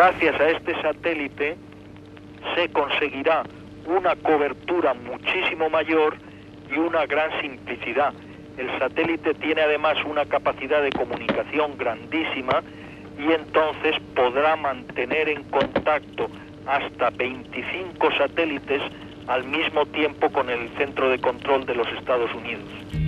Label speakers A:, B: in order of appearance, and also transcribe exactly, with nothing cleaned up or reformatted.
A: gracias a este satélite se conseguirá una cobertura muchísimo mayor y una gran simplicidad. El satélite tiene además una capacidad de comunicación grandísima y entonces podrá mantener en contacto hasta veinticinco satélites al mismo tiempo con el centro de control de los Estados Unidos.